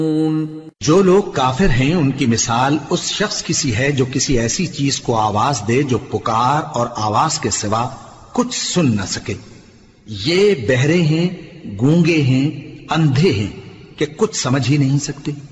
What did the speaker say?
जो लोग काफिर हैं उनकी मिसाल उस शख्स की सी है जो किसी ऐसी चीज को आवाज दे जो पुकार और आवाज के सिवा कुछ सुन न सके। ये बहरे हैं, गूंगे हैं, अंधे हैं कि कुछ समझ ही नहीं सकते।